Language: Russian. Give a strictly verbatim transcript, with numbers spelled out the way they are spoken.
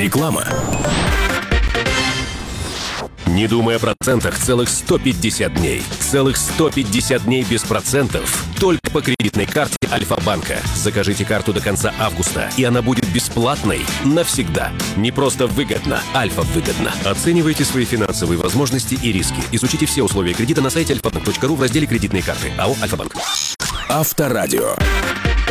Реклама. Не думай о процентах целых сто пятьдесят дней. Целых сто пятьдесят дней без процентов. Только по кредитной карте Альфа-банка. Закажите карту до конца августа, и она будет бесплатной навсегда. Не просто выгодно, Альфа-выгодно. Оценивайте свои финансовые возможности и риски. Изучите все условия кредита на сайте альфа банк точка ру в разделе «Кредитные карты». АО «Альфа-банк». Авторадио.